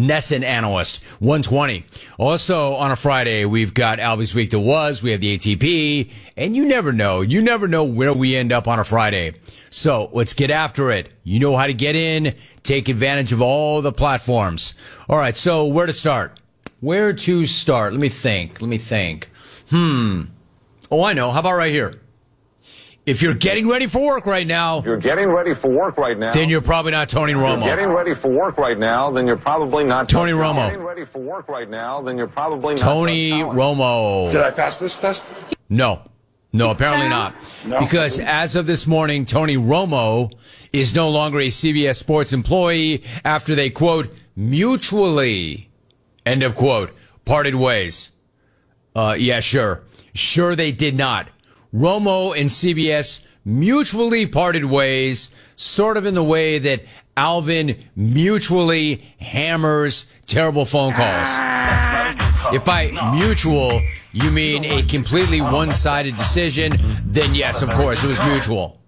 NESN analyst, 120. Also on a Friday, we've got Albie's Week That Was, we have the ATP, and you never know where we end up on a Friday. So let's get after it. You know how to get in, take advantage of all the platforms. All right, so where to start? Let me think. Oh, I know. How about right here? If you're getting ready for work right now, then you're probably not Tony Romo. If you're getting ready for work right now, then you're probably not Tony Romo. Getting ready for work right now, then you're probably not Tony Romo. Did I pass this test? No, apparently not. No. Because as of this morning, Tony Romo is no longer a CBS Sports employee after they, quote, mutually, end of quote, parted ways. Yeah, sure. Sure they did not. Romo and CBS mutually parted ways, sort of in the way that Alvin mutually hammers terrible phone calls. If by mutual you mean a completely one-sided decision, then yes, of course, it was mutual.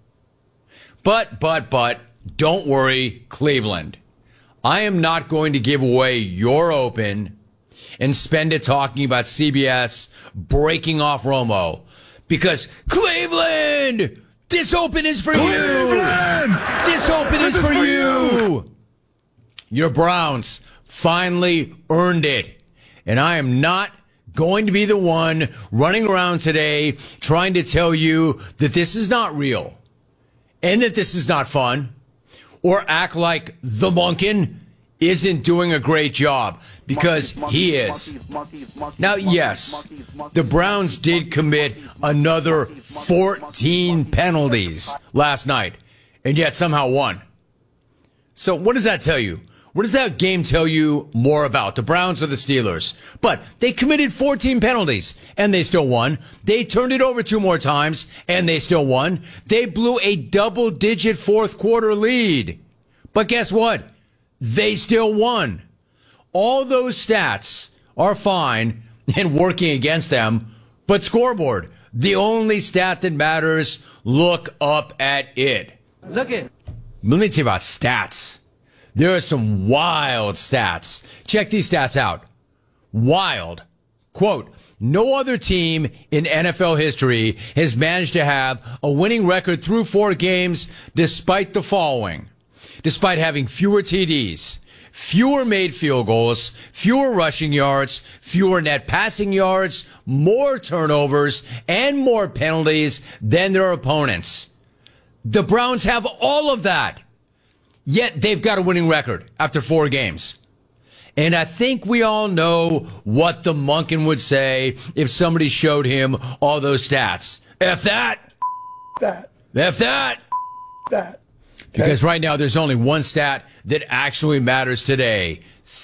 But, don't worry, Cleveland. I am not going to give away your open and spend it talking about CBS breaking off Romo. Because Cleveland, this open is for Cleveland! you. This open is for you. Your Browns finally earned it. And I am not going to be the one running around today trying to tell you that this is not real and that this is not fun or act like the Monken isn't doing a great job, because he is. Now, yes, the Browns did commit another 14 penalties last night, and yet somehow won. So what does that tell you? What does that game tell you more about, the Browns or the Steelers? But they committed 14 penalties, and they still won. They turned it over 2 more times, and they still won. They blew a double-digit fourth quarter lead. But guess what? They still won. All those stats are fine and working against them, but scoreboard, the only stat that matters, look up at it. Let me tell you about stats. There are some wild stats. Check these stats out. Wild. Quote, no other team in NFL history has managed to have a winning record through 4 games despite the following. Despite having fewer TDs, fewer made field goals, fewer rushing yards, fewer net passing yards, more turnovers, and more penalties than their opponents. The Browns have all of that, yet they've got a winning record after 4 games. And I think we all know what the Monken would say if somebody showed him all those stats. F that. That. F that. That. Because right now there's only one stat that actually matters today.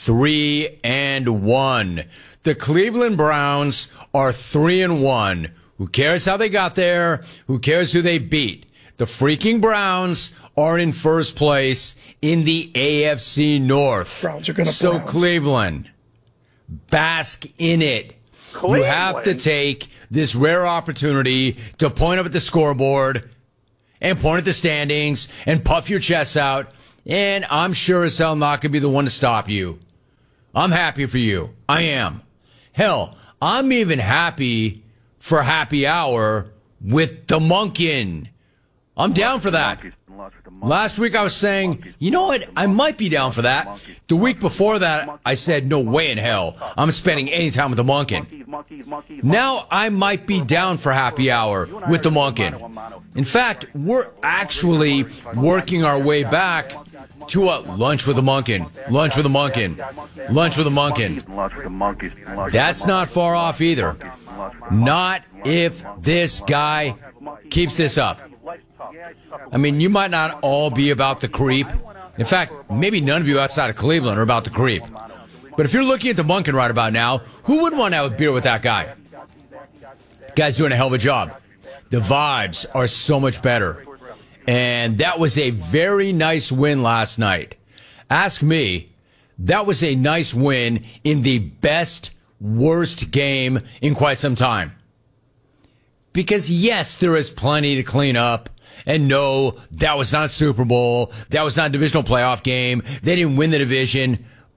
3-1. The Cleveland Browns are 3-1. Who cares how they got there? Who cares who they beat? The freaking Browns are in first place in the AFC North. Browns are gonna So Browns. Cleveland, bask in it. You have to take this rare opportunity to point up at the scoreboard and point at the standings and puff your chest out, and I'm sure as hell not going to be the one to stop you. I'm happy for you. I am. Hell, I'm even happy for happy hour with the Monken. I'm down for that. Last week I was saying, you know what, I might be down for that. The week before that, I said, no way in hell I'm spending any time with the Monken. Now I might be down for happy hour with the Monken. In fact, we're actually working our way back to a lunch with the Monken. Lunch with the Monken. Lunch with the Monken. That's not far off either. Not if this guy keeps this up. I mean, you might not all be about the creep. In fact, maybe none of you outside of Cleveland are about the creep. But if you're looking at the Monken right about now, who wouldn't want to have a beer with that guy? Guy's doing a hell of a job. The vibes are so much better. And that was a very nice win last night. Ask me, that was a nice win in the best, worst game in quite some time. Because yes, there is plenty to clean up. And no, that was not a Super Bowl. That was not a divisional playoff game. They didn't win the division.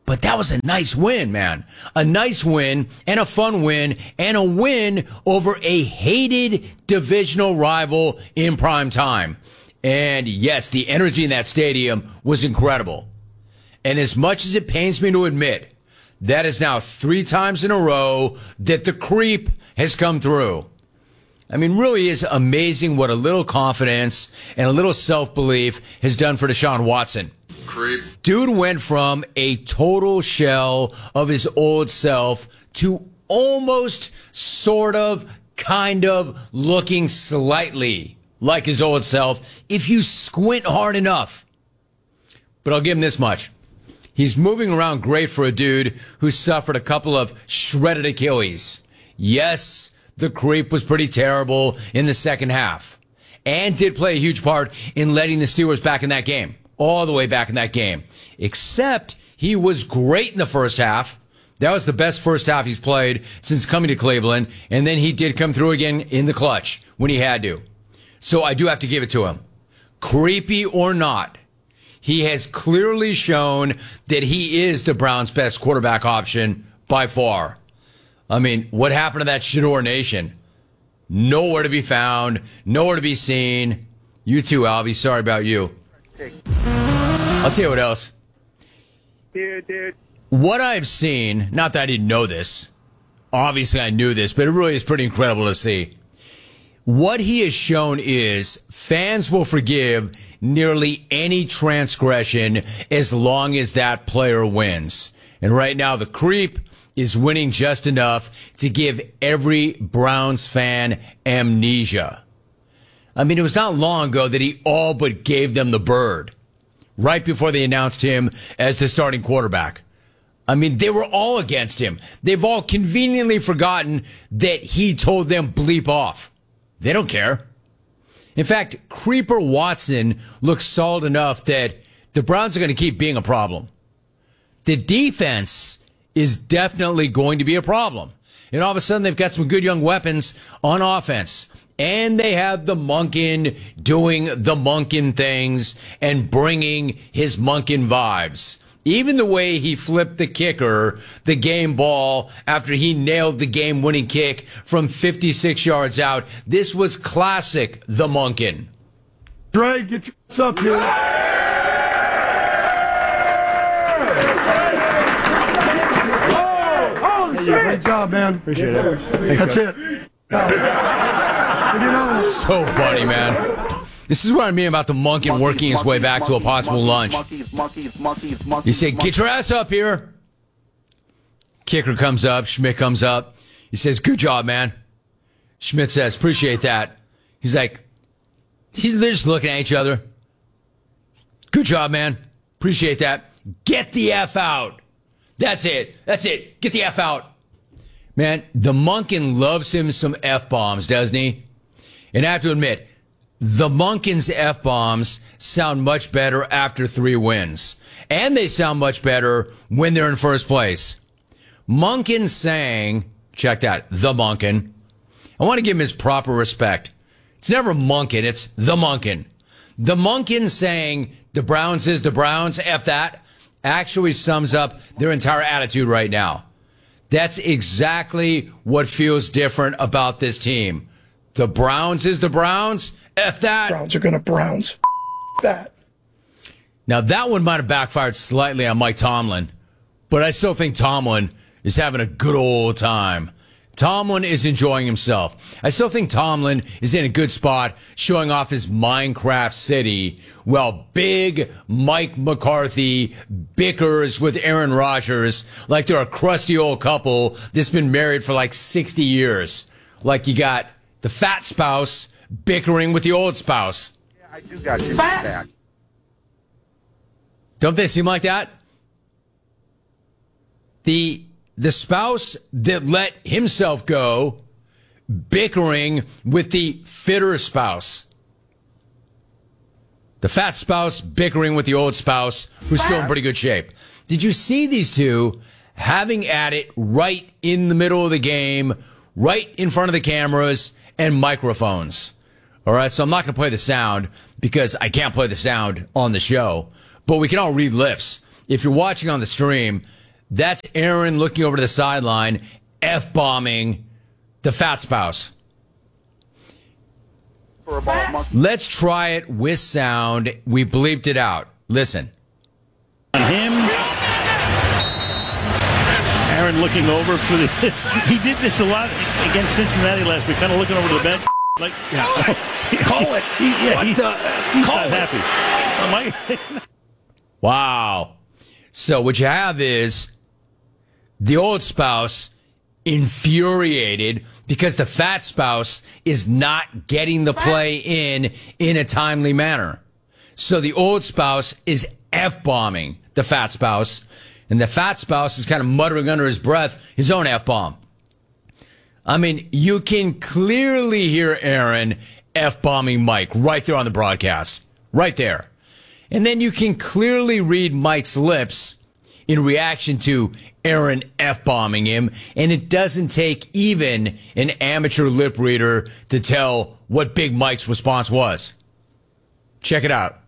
But that was a nice win, man. A nice win and a fun win and a win over a hated divisional rival in prime time. And yes, the energy in that stadium was incredible. And as much as it pains me to admit, that is now 3 times in a row that the creep has come through. I mean, really is amazing what a little confidence and a little self-belief has done for Deshaun Watson. Creep. Dude went from a total shell of his old self to almost, sort of, kind of looking slightly like his old self if you squint hard enough. But I'll give him this much. He's moving around great for a dude who suffered a couple of shredded Achilles. Yes, the creep was pretty terrible in the second half and did play a huge part in letting the Steelers back in that game, all the way back in that game. Except he was great in the first half. That was the best first half he's played since coming to Cleveland, and then he did come through again in the clutch when he had to. So I do have to give it to him. Creepy or not, he has clearly shown that he is the Browns' best quarterback option by far. I mean, what happened to that Shador Nation? Nowhere to be found, nowhere to be seen. You too, Albie. Sorry about you. I'll tell you what else. Dude. What I've seen, not that I didn't know this. Obviously, I knew this, but it really is pretty incredible to see. What he has shown is fans will forgive nearly any transgression as long as that player wins. And right now, the creep is winning just enough to give every Browns fan amnesia. I mean, it was not long ago that he all but gave them the bird right before they announced him as the starting quarterback. I mean, they were all against him. They've all conveniently forgotten that he told them bleep off. They don't care. In fact, Creeper Watson looks solid enough that the Browns are going to keep being a problem. The defense is definitely going to be a problem. And all of a sudden, they've got some good young weapons on offense. And they have the Monken doing the Monken things and bringing his Monken vibes. Even the way he flipped the kicker, the game ball, after he nailed the game-winning kick from 56 yards out. This was classic the Monken. Dre, get your ass up here. Oh, shit. Great job, man. Appreciate it. That's it. So funny, man. This is what I mean about the Monken working his way back to a possible lunch. He said, get your ass up here. Kicker comes up. Schmidt comes up. He says, good job, man. Schmidt says, appreciate that. He's like, they're just looking at each other. Good job, man. Appreciate that. Get the F out. That's it. That's it. Get the F out. Man, the Monken loves him some F-bombs, doesn't he? And I have to admit, the Monken's F-bombs sound much better after 3 wins. And they sound much better when they're in first place. Monken saying, check that, the Monken. I want to give him his proper respect. It's never Monken, it's the Monken. The Monken saying, the Browns is the Browns, F that, actually sums up their entire attitude right now. That's exactly what feels different about this team. The Browns is the Browns, F that. Browns are going to Browns. That. Now, that one might have backfired slightly on Mike Tomlin, but I still think Tomlin is having a good old time. Tomlin is enjoying himself. I still think Tomlin is in a good spot showing off his Minecraft city while big Mike McCarthy bickers with Aaron Rodgers like they're a crusty old couple that's been married for like 60 years. Like you got the fat spouse bickering with the old spouse. Yeah, I do got you back. Don't they seem like that? The spouse that let himself go bickering with the fitter spouse. The fat spouse bickering with the old spouse who's still in pretty good shape. Did you see these two having at it right in the middle of the game, right in front of the cameras and microphones? All right, so I'm not going to play the sound because I can't play the sound on the show, but we can all read lips. if you're watching on the stream, that's Aaron looking over to the sideline, F-bombing the fat spouse. Let's try it with sound. We bleeped it out. Listen. On him. Aaron looking over for the... He did this a lot against Cincinnati last week, kind of looking over to the bench. Like, yeah. Call it. He's not happy. Wow. So what you have is the old spouse infuriated because the fat spouse is not getting the play in a timely manner. So the old spouse is F-bombing the fat spouse, and the fat spouse is kind of muttering under his breath his own F-bomb. I mean, you can clearly hear Aaron F-bombing Mike right there on the broadcast. Right there. And then you can clearly read Mike's lips in reaction to Aaron F-bombing him, and it doesn't take even an amateur lip reader to tell what Big Mike's response was. Check it out.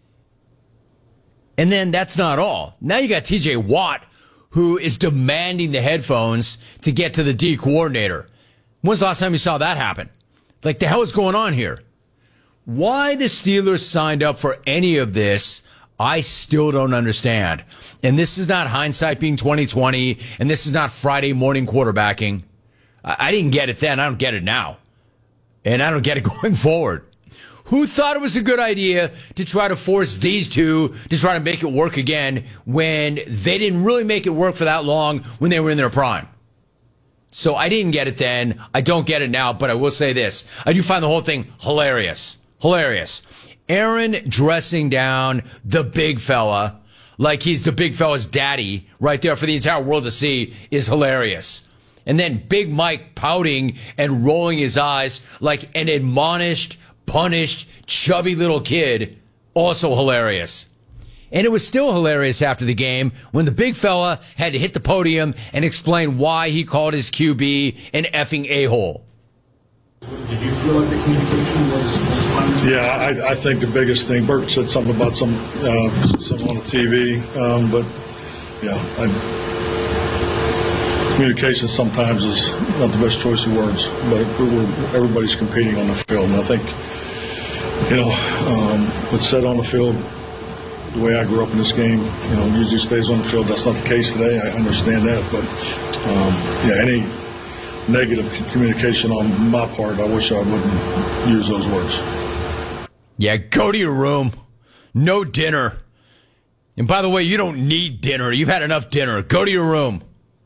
And then that's not all. Now you got TJ Watt, who is demanding the headphones to get to the D coordinator. When's the last time you saw that happen? Like, the hell is going on here? Why the Steelers signed up for any of this, I still don't understand. And this is not hindsight being 2020, and this is not Friday morning quarterbacking. I didn't get it then. I don't get it now. And I don't get it going forward. Who thought it was a good idea to try to force these two to try to make it work again when they didn't really make it work for that long when they were in their prime? So I didn't get it then. I don't get it now, but I will say this. I do find the whole thing hilarious. Hilarious. Aaron dressing down the big fella like he's the big fella's daddy right there for the entire world to see is hilarious. And then Big Mike pouting and rolling his eyes like an admonished, punished, chubby little kid, also hilarious. And it was still hilarious after the game when the big fella had to hit the podium and explain why he called his QB an effing a-hole. Did you feel like the communication was fine? Yeah, I think the biggest thing, Bert said something about something on the TV, but yeah, communication sometimes is not the best choice of words, but everybody's competing on the field, and I think, what's said on the field, the way I grew up in this game, usually stays on the field. That's not the case today. I understand that, but any negative communication on my part, I wish I wouldn't use those words. Yeah, go to your room. No dinner. And by the way, you don't need dinner. You've had enough dinner. Go to your room.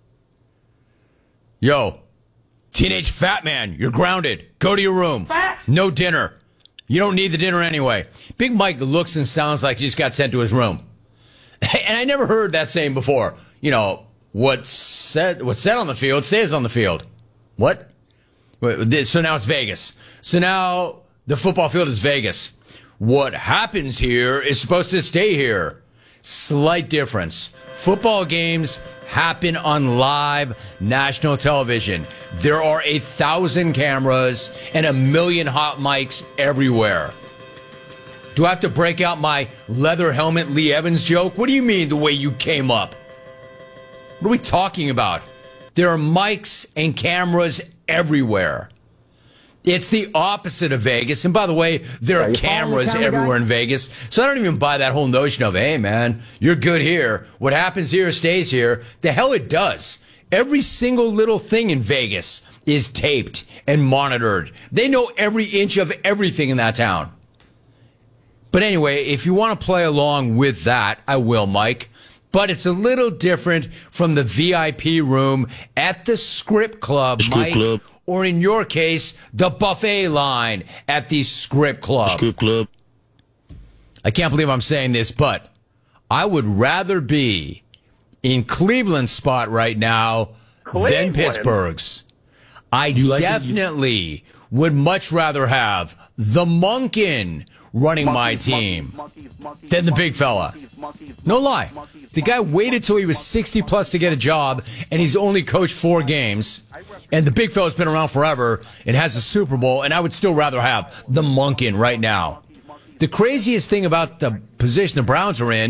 Yo, teenage fat man, you're grounded. Go to your room. No dinner. You don't need the dinner anyway. Big Mike looks and sounds like he just got sent to his room. And I never heard that saying before. What's said on the field stays on the field. What? So now it's Vegas. So now the football field is Vegas. What happens here is supposed to stay here. Slight difference. Football games happen on live national television. There are 1,000 cameras and 1 million hot mics everywhere. Do I have to break out my leather helmet Lee Evans joke? What do you mean the way you came up? What are we talking about? There are mics and cameras everywhere. It's the opposite of Vegas. And by the way, there are cameras everywhere in Vegas. So I don't even buy that whole notion of, hey, man, you're good here. What happens here stays here. The hell it does. Every single little thing in Vegas is taped and monitored. They know every inch of everything in that town. But anyway, if you want to play along with that, I will, Mike. But it's a little different from the VIP room at the Script Club, Mike. Or in your case, the buffet line at the Script Club. Script Club. I can't believe I'm saying this, but I would rather be in Cleveland's spot right now than Pittsburgh's. I definitely would much rather have the Monken running my team than the big fella. No lie. The guy waited till he was 60 plus to get a job, and he's only coached 4 games. And the big fella's been around forever and has a Super Bowl, and I would still rather have the Monken right now. The craziest thing about the position the Browns are in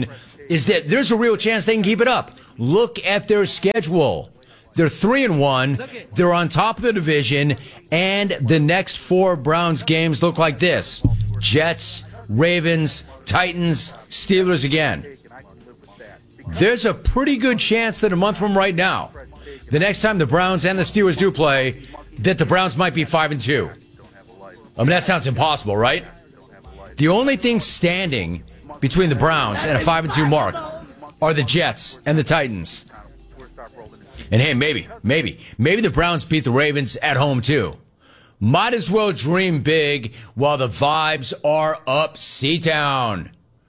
is that there's a real chance they can keep it up. Look at their schedule. They're 3-1. They're on top of the division, and the next 4 Browns games look like this: Jets, Ravens, Titans, Steelers again. There's a pretty good chance that a month from right now, the next time the Browns and the Steelers do play, that the Browns might be 5-2. I mean, that sounds impossible, right? The only thing standing between the Browns and a 5-2 mark are the Jets and the Titans. And hey, maybe the Browns beat the Ravens at home too. Might as well dream big while the vibes are up C-Town.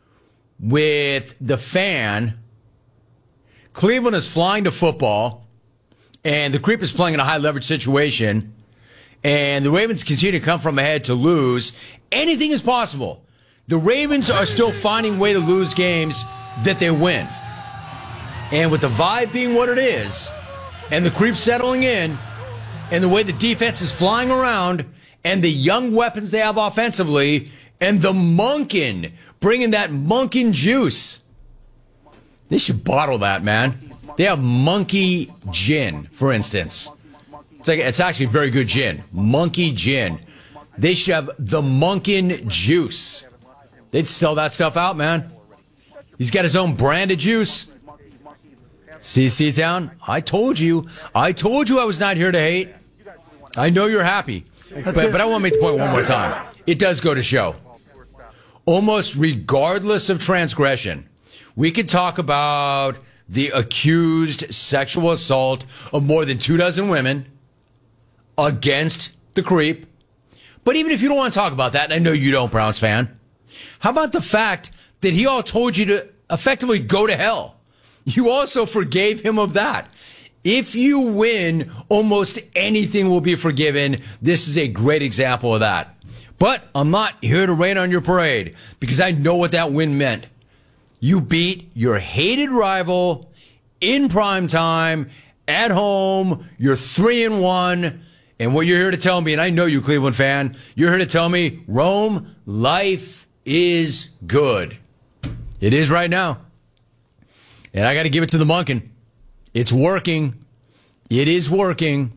With the Fan, Cleveland is flying to football, and the Creep is playing in a high leverage situation, and the Ravens continue to come from ahead to lose. Anything is possible. The Ravens are still finding a way to lose games that they win. And with the vibe being what it is, and the Creep settling in, and the way the defense is flying around, and the young weapons they have offensively, and the Monkin, bringing that Monkin juice. They should bottle that, man. They have Monkey Gin, for instance. It's actually very good gin. Monkey Gin. They should have the Monkin juice. They'd sell that stuff out, man. He's got his own branded juice. See, C-Town? I told you I was not here to hate. I know you're happy. But I want to make the point one more time. It does go to show. Almost regardless of transgression, we could talk about the accused sexual assault of more than 24 women against the Creep. But even if you don't want to talk about that, and I know you don't, Browns fan, how about the fact that he all told you to effectively go to hell? You also forgave him of that. If you win, almost anything will be forgiven. This is a great example of that. But I'm not here to rain on your parade because I know what that win meant. You beat your hated rival in prime time, at home. You're 3-1. And what you're here to tell me, and I know you, Cleveland fan, you're here to tell me, Rome, life is good. It is right now. And I got to give it to the Monkin. It's working. It is working.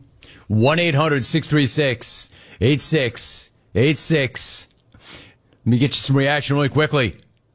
1-800-636-8686. Let me get you some reaction really quickly.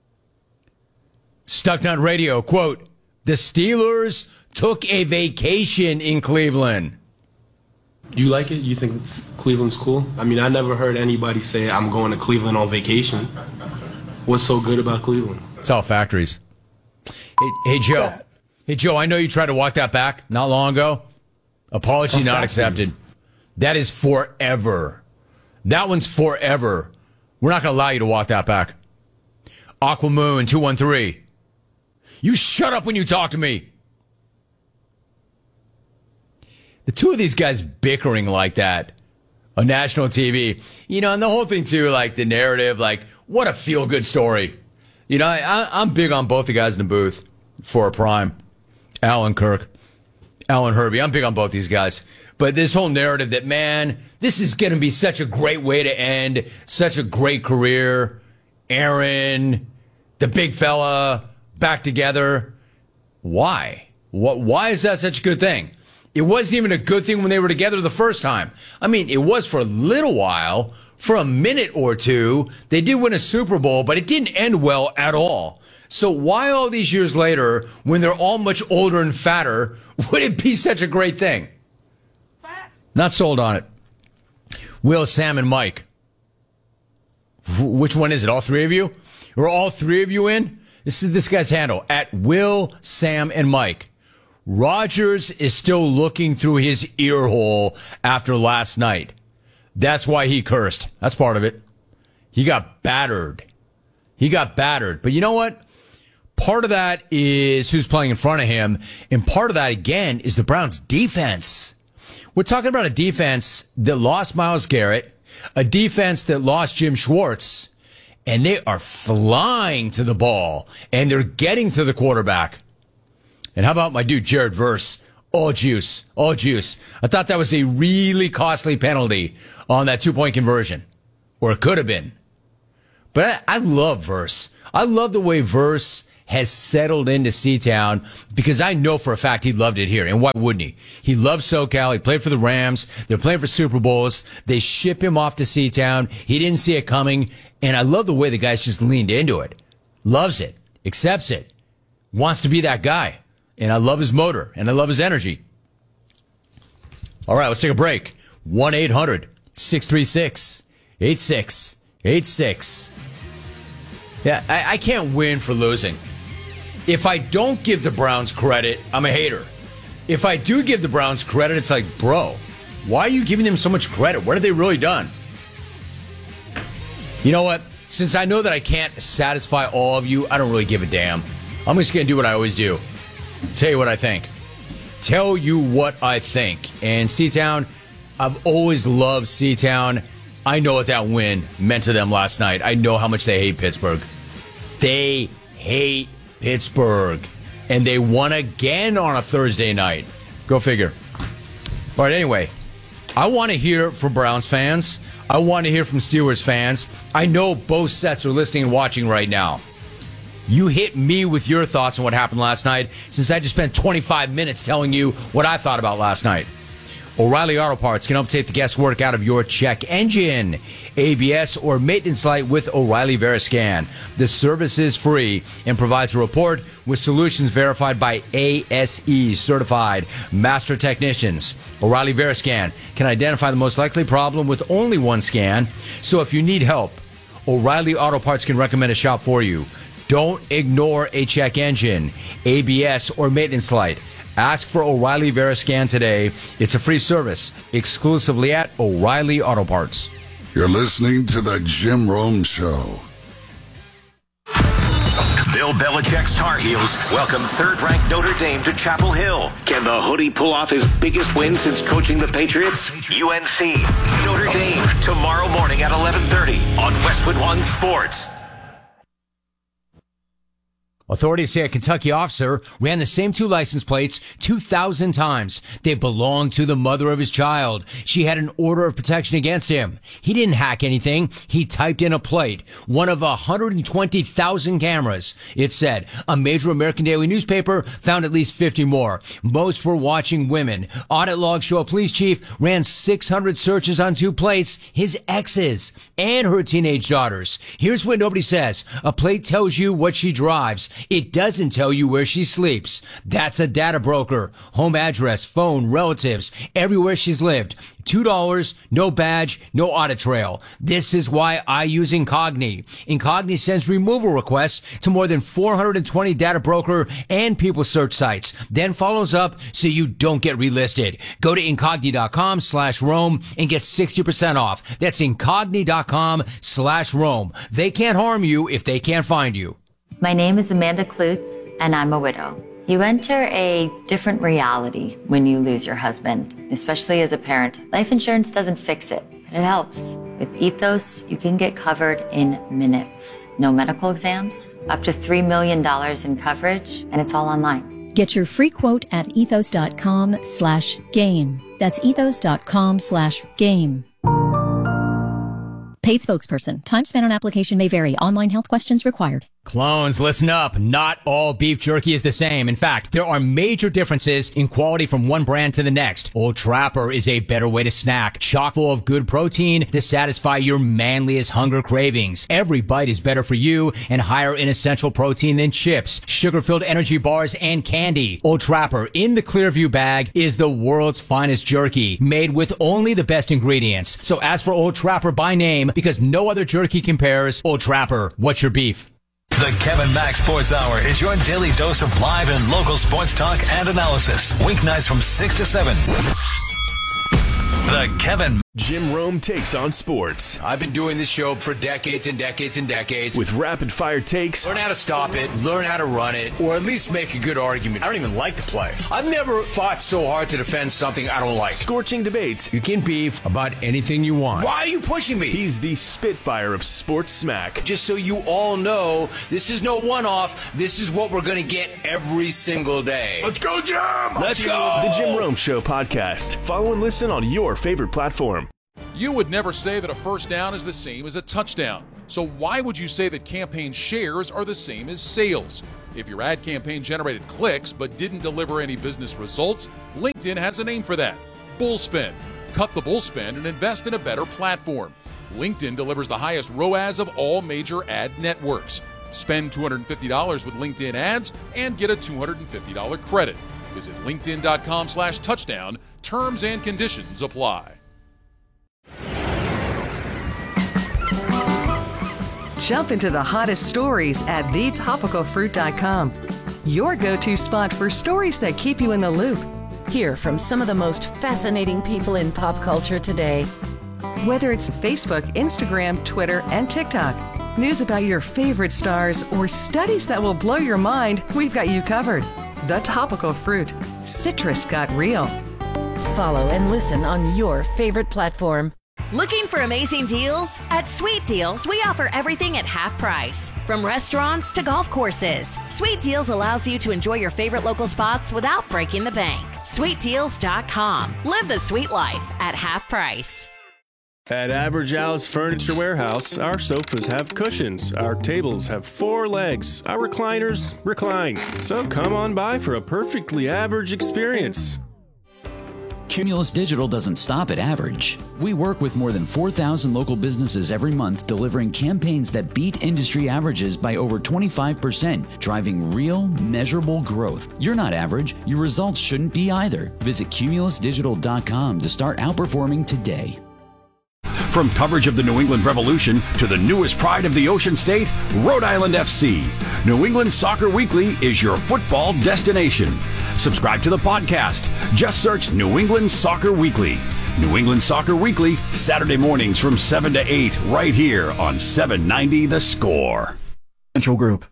Stucknut Radio, quote, the Steelers took a vacation in Cleveland. You like it? You think Cleveland's cool? I mean, I never heard anybody say, I'm going to Cleveland on vacation. What's so good about Cleveland? It's all factories. Hey, Joe. Hey, Joe, I know you tried to walk that back not long ago. Apology not accepted. That is forever. That one's forever. We're not going to allow you to walk that back. Aquamoon 213. You shut up when you talk to me. The two of these guys bickering like that on national TV, you know, and the whole thing too, like the narrative, like what a feel-good story. You know, I'm big on both the guys in the booth for a prime. Alan Kirk, Alan Herbie. I'm big on both these guys. But this whole narrative that, man, this is going to be such a great way to end such a great career. Aaron, the big fella, back together. Why? Why is that such a good thing? It wasn't even a good thing when they were together the first time. I mean, it was for a little while. For a minute or two, they did win a Super Bowl, but it didn't end well at all. So why all these years later, when they're all much older and fatter, would it be such a great thing? Not sold on it. Will, Sam, and Mike. Which one is it? All three of you? Are all three of you in? This is this guy's handle, at Will, Sam, and Mike. Rodgers is still looking through his ear hole after last night. That's why he cursed. That's part of it. He got battered. But you know what? Part of that is who's playing in front of him. And part of that, again, is the Browns' defense. We're talking about a defense that lost Myles Garrett, a defense that lost Jim Schwartz, and they are flying to the ball, and they're getting to the quarterback. And how about my dude, Jared Verse? All juice. I thought that was a really costly penalty on that 2-point conversion. Or it could have been. But I love Verse. I love the way Verse has settled into C-Town because I know for a fact he loved it here. And why wouldn't he? He loves SoCal. He played for the Rams. They're playing for Super Bowls. They ship him off to C-Town. He didn't see it coming. And I love the way the guy's just leaned into it. Loves it. Accepts it. Wants to be that guy. And I love his motor. And I love his energy. All right, let's take a break. 1-800-636-8686. Yeah, I can't win for losing. If I don't give the Browns credit, I'm a hater. If I do give the Browns credit, it's like, bro, why are you giving them so much credit? What have they really done? You know what? Since I know that I can't satisfy all of you, I don't really give a damn. I'm just going to do what I always do. Tell you what I think. Tell you what I think. And C-Town, I've always loved C-Town. I know what that win meant to them last night. I know how much they hate Pittsburgh. They hate Pittsburgh. And they won again on a Thursday night. Go figure. All right, anyway, I want to hear from Browns fans. I want to hear from Steelers fans. I know both sets are listening and watching right now. You hit me with your thoughts on what happened last night, since I just spent 25 minutes telling you what I thought about last night. O'Reilly Auto Parts can help take the guesswork out of your check engine, ABS, or maintenance light with O'Reilly Veriscan. The service is free and provides a report with solutions verified by ASE certified master technicians. O'Reilly Veriscan can identify the most likely problem with only one scan. So if you need help, O'Reilly Auto Parts can recommend a shop for you. Don't ignore a check engine, ABS, or maintenance light. Ask for O'Reilly Veriscan today. It's a free service exclusively at O'Reilly Auto Parts. You're listening to The Jim Rome Show. Bill Belichick's Tar Heels welcome third-ranked Notre Dame to Chapel Hill. Can the Hoodie pull off his biggest win since coaching the Patriots? UNC, Notre Dame, tomorrow morning at 11:30 on Westwood One Sports. Authorities say a Kentucky officer ran the same two license plates 2,000 times. They belonged to the mother of his child. She had an order of protection against him. He didn't hack anything. He typed in a plate. One of 120,000 cameras. It said a major American daily newspaper found at least 50 more. Most were watching women. Audit logs show a police chief ran 600 searches on two plates, his exes and her teenage daughters. Here's what nobody says. A plate tells you what she drives. It doesn't tell you where she sleeps. That's a data broker. Home address, phone, relatives, everywhere she's lived. $2, no badge, no audit trail. This is why I use Incogni. Incogni sends removal requests to more than 420 data broker and people search sites, then follows up so you don't get relisted. Go to Incogni.com/Rome and get 60% off. That's Incogni.com/Rome. They can't harm you if they can't find you. My name is Amanda Klutz, and I'm a widow. You enter a different reality when you lose your husband, especially as a parent. Life insurance doesn't fix it, but it helps. With Ethos, you can get covered in minutes. No medical exams, up to $3 million in coverage, and it's all online. Get your free quote at ethos.com/game. That's ethos.com/game. Paid spokesperson. Time spent on application may vary. Online health questions required. Clones, listen up. Not all beef jerky is the same. In fact, there are major differences in quality from one brand to the next. Old Trapper is a better way to snack, chock full of good protein to satisfy your manliest hunger cravings. Every bite is better for you and higher in essential protein than chips, sugar-filled energy bars, and candy. Old Trapper in the Clearview bag is the world's finest jerky, made with only the best ingredients. So ask for Old Trapper by name because no other jerky compares. Old Trapper, what's your beef? The Kevin Mack Sports Hour is your daily dose of live and local sports talk and analysis. Weeknights from 6 to 7. The Kevin Jim Rome takes on sports. I've been doing this show for decades and decades and decades. With rapid-fire takes. Learn how to stop it, learn how to run it, or at least make a good argument. I don't even like to play. I've never fought so hard to defend something I don't like. Scorching debates. You can beef about anything you want. Why are you pushing me? He's the Spitfire of sports smack. Just so you all know, this is no one-off. This is what we're going to get every single day. Let's go, Jim! Let's go! The Jim Rome Show podcast. Follow and listen on your favorite platform. You would never say that a first down is the same as a touchdown. So why would you say that campaign shares are the same as sales? If your ad campaign generated clicks but didn't deliver any business results, LinkedIn has a name for that: Bullspend. Cut the bullspend and invest in a better platform. LinkedIn delivers the highest ROAS of all major ad networks. Spend $250 with LinkedIn ads and get a $250 credit. Visit linkedin.com/touchdown. Terms and conditions apply. Jump into the hottest stories at thetopicalfruit.com. Your go-to spot for stories that keep you in the loop. Hear from some of the most fascinating people in pop culture today. Whether it's Facebook, Instagram, Twitter, and TikTok, news about your favorite stars, or studies that will blow your mind, we've got you covered. The Topical Fruit. Citrus got real. Follow and listen on your favorite platform. Looking for amazing deals? At Sweet Deals, we offer everything at half price. From restaurants to golf courses, Sweet Deals allows you to enjoy your favorite local spots without breaking the bank. SweetDeals.com. Live the sweet life at half price. At Average Al's Furniture Warehouse, our sofas have cushions, our tables have 4 legs, our recliners recline. So come on by for a perfectly average experience. Cumulus Digital doesn't stop at average. We work with more than 4,000 local businesses every month, delivering campaigns that beat industry averages by over 25%, driving real, measurable growth. You're not average. Your results shouldn't be either. Visit cumulusdigital.com to start outperforming today. From coverage of the New England Revolution to the newest pride of the Ocean State, Rhode Island FC. New England Soccer Weekly is your football destination. Subscribe to the podcast. Just search New England Soccer Weekly. New England Soccer Weekly, Saturday mornings from 7 to 8, right here on 790 The Score. Central Group.